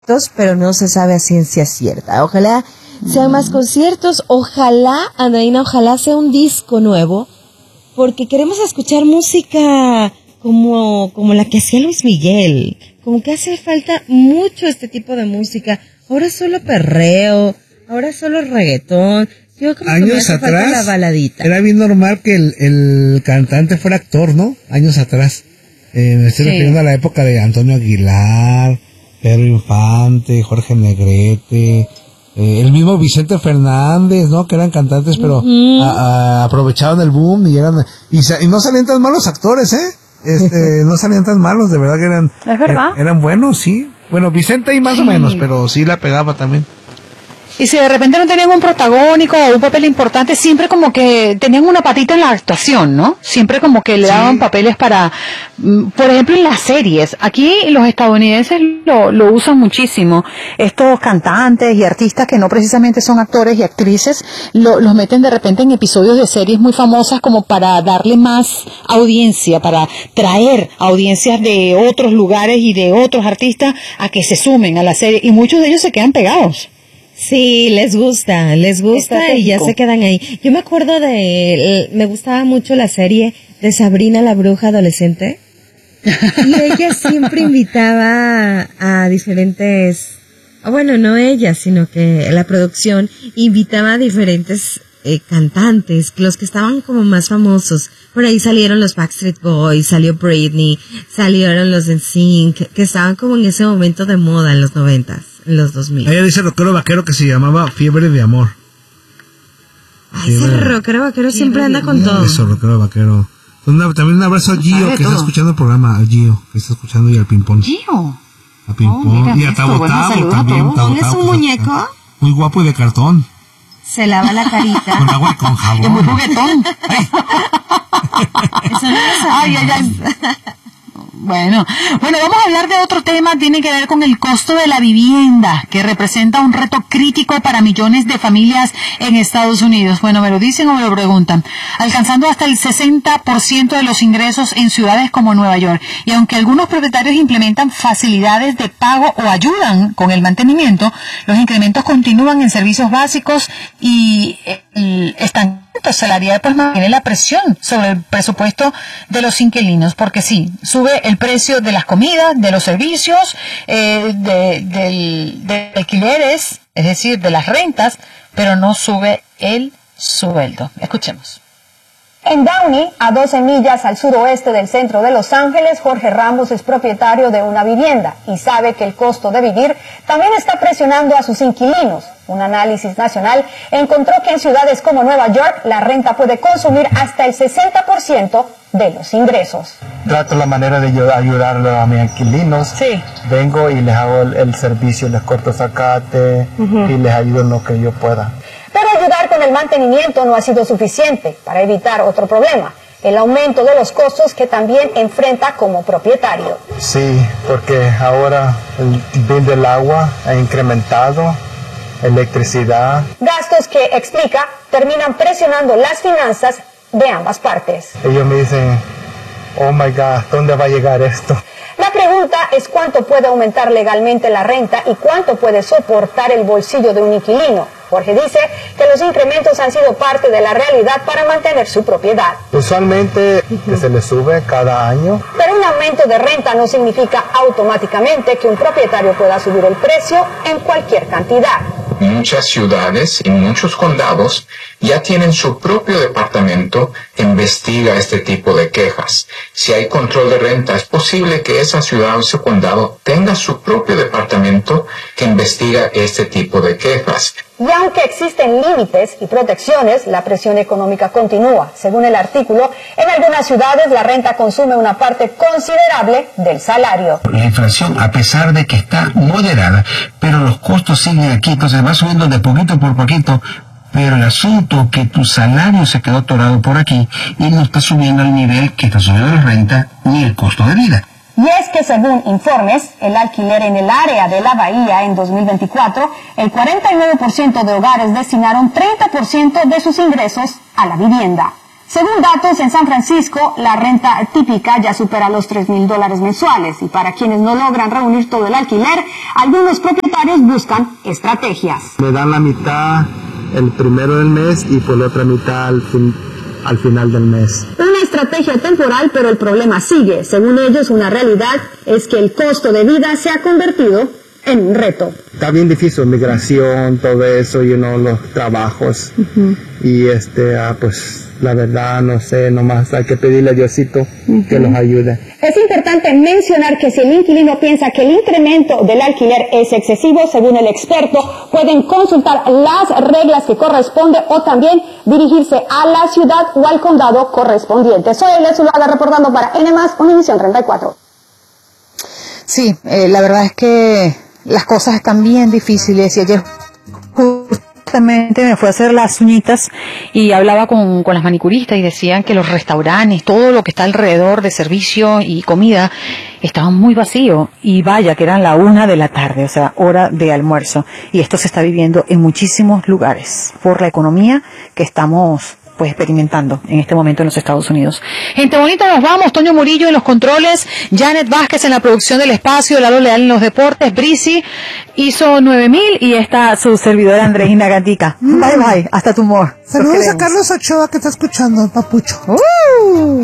pero no se sabe a ciencia cierta. Ojalá sean más conciertos, ojalá, Anaína, ojalá sea un disco nuevo, porque queremos escuchar música como la que hacía Luis Miguel. Como que hace falta mucho este tipo de música. Ahora solo perreo, ahora solo reggaetón. Yo creo que me hace falta la baladita. Era bien normal que el cantante fuera actor, ¿no? Años atrás. Me estoy refiriendo a la época de Antonio Aguilar, Pedro Infante, Jorge Negrete, el mismo Vicente Fernández, ¿no? Que eran cantantes, pero aprovechaban el boom y no salían tan malos actores, no salían tan malos, de verdad que eran. ¿Es verdad? Eran buenos, sí. Bueno, Vicente y más o menos, pero sí la pegaba también. Y si de repente no tenían un protagónico o un papel importante, siempre como que tenían una patita en la actuación, ¿no? Siempre como que le daban papeles para, por ejemplo, en las series. Aquí los estadounidenses lo usan muchísimo. Estos cantantes y artistas que no precisamente son actores y actrices, los meten de repente en episodios de series muy famosas como para darle más audiencia, para traer audiencias de otros lugares y de otros artistas a que se sumen a la serie. Y muchos de ellos se quedan pegados. Sí, les gusta y ya se quedan ahí. Yo me acuerdo me gustaba mucho la serie de Sabrina la bruja adolescente. Y ella siempre invitaba a diferentes, bueno, no ella, sino que la producción invitaba a diferentes cantantes, los que estaban como más famosos. Por ahí salieron los Backstreet Boys, salió Britney, salieron los NSYNC, que estaban como en ese momento de moda en los 90s. En los 2000. Ella dice rockero vaquero que se llamaba Fiebre de Amor. Ay, ese rockero vaquero siempre anda con todo. Eso, rockero vaquero. También un abrazo a Gio, que está escuchando el programa. A Gio, que está escuchando, y al Pimpón. Gio. A Pimpón. Y a Tabo Tabo también. ¿Él es un muñeco? Muy guapo y de cartón. Se lava la carita. Con agua y con jabón. Es muy juguetón. Eso no lo sabía. Bueno, vamos a hablar de otro tema, tiene que ver con el costo de la vivienda, que representa un reto crítico para millones de familias en Estados Unidos. Bueno, ¿me lo dicen o me lo preguntan? Alcanzando hasta el 60% de los ingresos en ciudades como Nueva York. Y aunque algunos propietarios implementan facilidades de pago o ayudan con el mantenimiento, los incrementos continúan en servicios básicos y el estancamiento salarial pues mantiene la presión sobre el presupuesto de los inquilinos, porque sí, sube el precio de las comidas, de los servicios, de alquileres, es decir, de las rentas, pero no sube el sueldo. Escuchemos. En Downey, a 12 millas al suroeste del centro de Los Ángeles, Jorge Ramos es propietario de una vivienda y sabe que el costo de vivir también está presionando a sus inquilinos. Un análisis nacional encontró que en ciudades como Nueva York la renta puede consumir hasta el 60% de los ingresos. Trato la manera de ayudar a mis inquilinos. Sí. Vengo y les hago el servicio, les corto zacate y les ayudo en lo que yo pueda. Pero ayudar con el mantenimiento no ha sido suficiente para evitar otro problema, el aumento de los costos que también enfrenta como propietario. Sí, porque ahora el bill del agua ha incrementado, electricidad. Gastos que, explica, terminan presionando las finanzas de ambas partes. Ellos me dicen, oh my God, ¿dónde va a llegar esto? La pregunta es cuánto puede aumentar legalmente la renta y cuánto puede soportar el bolsillo de un inquilino. Jorge dice que los incrementos han sido parte de la realidad para mantener su propiedad. Usualmente se le sube cada año. Pero un aumento de renta no significa automáticamente que un propietario pueda subir el precio en cualquier cantidad. Muchas ciudades y muchos condados ya tienen su propio departamento que investiga este tipo de quejas. Si hay control de renta, es posible que esa ciudad o ese condado tenga su propio departamento que investiga este tipo de quejas. Y aunque existen límites y protecciones, la presión económica continúa. Según el artículo, en algunas ciudades la renta consume una parte considerable del salario. La inflación, a pesar de que está moderada, pero los costos siguen aquí, entonces va subiendo de poquito por poquito. Pero el asunto que tu salario se quedó atorado por aquí y no está subiendo al nivel que está subiendo la renta ni el costo de vida. Y es que según informes, el alquiler en el área de la Bahía en 2024, el 49% de hogares destinaron 30% de sus ingresos a la vivienda. Según datos, en San Francisco, la renta típica ya supera los $3,000 mensuales. Y para quienes no logran reunir todo el alquiler, algunos propietarios buscan estrategias. Me dan la mitad el primero del mes y por la otra mitad al final del mes. Una estrategia temporal, pero el problema sigue. Según ellos, una realidad es que el costo de vida se ha convertido en un reto. Está bien difícil, migración, todo eso, los trabajos. Y pues la verdad, no sé, nomás hay que pedirle a Diosito que los ayude. Es importante mencionar que si el inquilino piensa que el incremento del alquiler es excesivo, según el experto, pueden consultar las reglas que corresponden o también dirigirse a la ciudad o al condado correspondiente. Soy Elia Zuluaga reportando para N+, Univisión 34. Sí, la verdad es que las cosas están bien difíciles y ayer justamente me fui a hacer las uñitas y hablaba con las manicuristas y decían que los restaurantes, todo lo que está alrededor de servicio y comida estaban muy vacíos y vaya que eran la 1 de la tarde, o sea, hora de almuerzo, y esto se está viviendo en muchísimos lugares por la economía que estamos experimentando en este momento en los Estados Unidos. Gente bonita, nos vamos. Toño Murillo en los controles, Janet Vázquez en la producción del espacio, Lalo Leal en los deportes, Brisi hizo 9000 y está su servidora Andreina Gatica. Bye bye, hasta tomorrow. Saludos a Carlos Ochoa que está escuchando, papucho.